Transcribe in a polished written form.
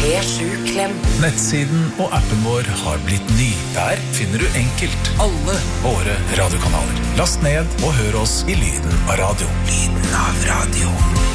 P7-klem. Nettsiden og appen vår har blitt ny. Der finner du enkelt alle våre radiokanaler. Last ned og hør oss i lyden av radio. Lyden av radio.